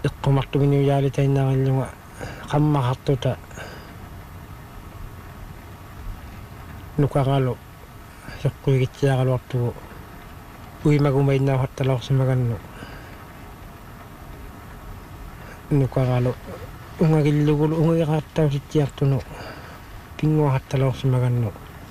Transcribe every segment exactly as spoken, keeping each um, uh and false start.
iqqumartumini uyaalitainnaqallunga qammaqartuta nukaqalu seqquigitsiaqaluartugu uimagumainnaaqattalaorsimagannu nukaqalu ungagillugulu ungagiqattausittiartunu kinguaqattalaorsimagannu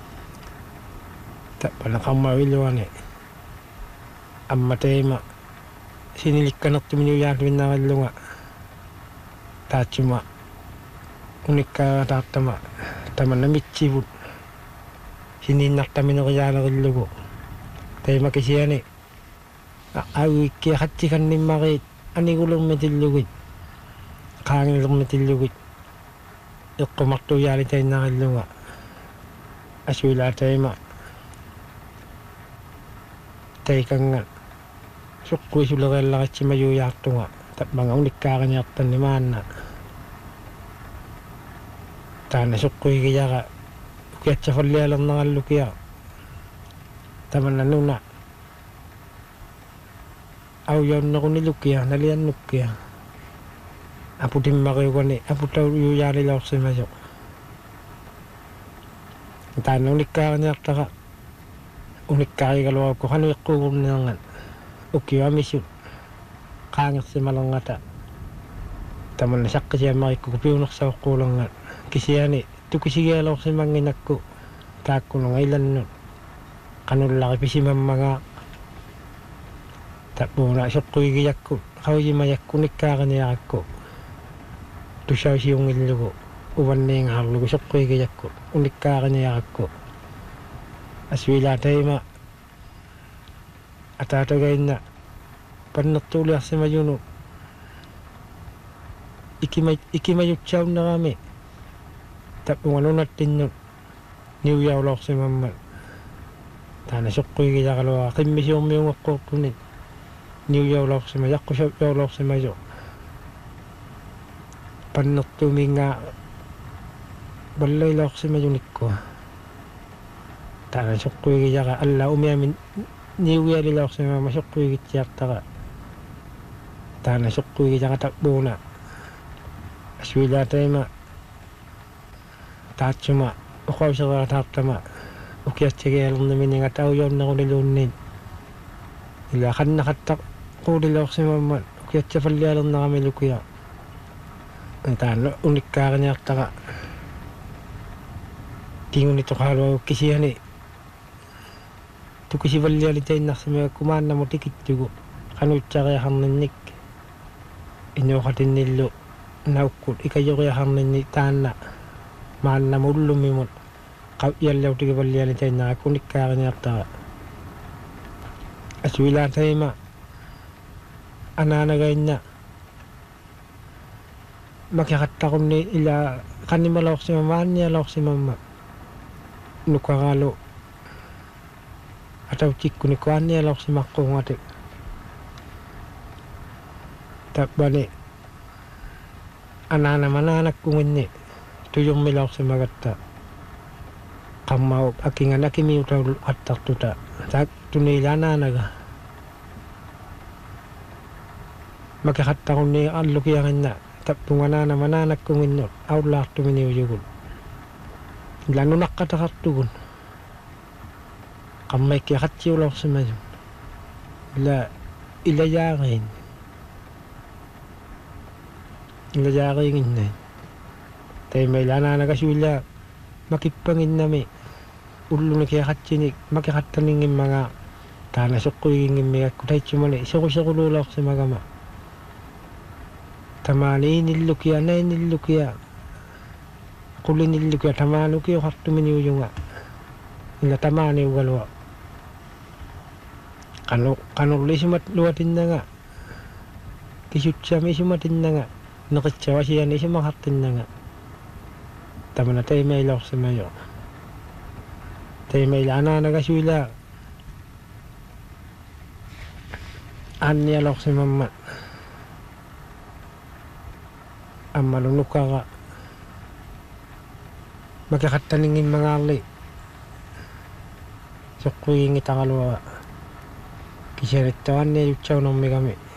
tappana qammauilluani amma teima sinilikkanertumini uyaaliminnaaqallunga taatsuma unikkaataartama tamanna mitsivut sininnartamineriaalerillugu teima kisiani auikkiaqatsikannimmariit anigulurmitillugit qaangilurmitillugit iqqumartuuyaalitainnaqallunga asuilaa teima teikangan suqquisulereellaqatsimayuuyaartunga tappanga unikkaaqaniartannimaanna taana suqquigiyaqa ukiatsafallialernerallukia tamanna nuna auyaunnerunilukia naliannukkia aputimmaqiugani aputauyuyaalilaorsimayo taana unikkaaqaniartaqa unikkaarigaluarku qanuiqquugurnierngan ukiuamisut qaangersimalerngata tamanna saqqisiammarikku piunersaoqquulerngат kisiani tukisigialorsimanginakku taakkununga ilannut qanullari pisimammagaa tappuuna soqquigiyakku qauyimayakku unikkaaqaniaqakku tusausiungillugu uvanniingaarlugu soqquigiyakku unikkaaqaniaqakku asuilaa teima ataatagainna pannertuuliarsimayunu ikimay ikimayutsaunnerami tappunga nunattinnut niuyaulorsimammat taana soqquigiyaqaluaqa qimmisiormiungeqqorpunit niuyaulorsiма yaqqusauyaulorsimayo pannertuumingaa balleilaorsimayunikkua taana soqquigiyaqa alla umiamin niuyaalilaorsimama soqquigitsiartaqa taana soqquigiyaqa tappuuna asuilaa teima taatsuma uqauseraataartama ukiatsigialerniminninga tauyaunneruniluunniit ila qannaqattaq quulilaorsimammat ukiatsafallialerneramilukia taana unikkaaqaniartaqa kinguni kisiani tukisivallialitainnarsimagakku maannamu tikittugu qanuutsariaqarninnik inuuqatinnillu naukkut ikajoriaqarninni taanna maannamu ullumimut ialliautigivallialitainnaqakku unikkaaqaniartaqa asuilaa teima anaanagainna makiqattaqunni ila qannimalaorsima maannialaorsimamma nukaqalu atautsikkuni kuannialaorsimaqquungati tappani anaanamananakkunginni tuyurmilaorsimagatta qammau akingan akimiutaul qattartuta taak tuniilaanaanaga makiqattaqunni allukiaqinna tappunganaanamananakkunginnut aullaartuminiuyugul ilanunaqqataqartugun qammaikkiaqatsiulorsimayun ila ilayaariin ilayaariinginnain teima ilaanaanagasuilla makippanginnami ullunikiaqatsinik makiqattaninngimmagaa taana soqquigingimmigakku taitsumani sequsequluulorsimagama tamaaniinillukia nainillukia qulinillukia tamaanukiuqartuminiuyunga ila tamaaniugalua qanu qanurlisumat luatinnanga kisutsamisumatinnanga neqitsavasianisumaqartinnanga tamana teimailaorsimayo teimaila anaanagasuila aannialorsimammat ammalunukaqa makiqattaningimmangaarli soqquigingitaqaluaga kisianittavannialutsagunermigami